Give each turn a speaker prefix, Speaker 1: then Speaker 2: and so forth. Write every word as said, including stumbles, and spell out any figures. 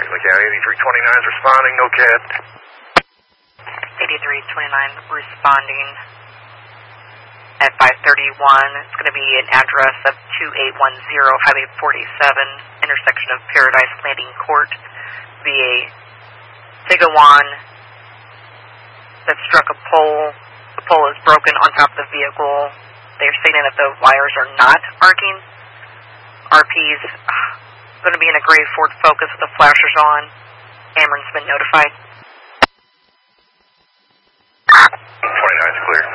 Speaker 1: McCown, eighty-three twenty-nine is responding, no C A D.
Speaker 2: eighty-three twenty-nine responding at five thirty-one. It's going to be an address of two eight one zero Highway forty-seven, intersection of Paradise Landing Court, V A Tigawan that struck a pole. The pole is broken on top of the vehicle. They're stating that the wires are not arcing. R P's going to be in a gray Ford Focus with the flashers on. Ameren's been notified.
Speaker 1: twenty-nine is clear.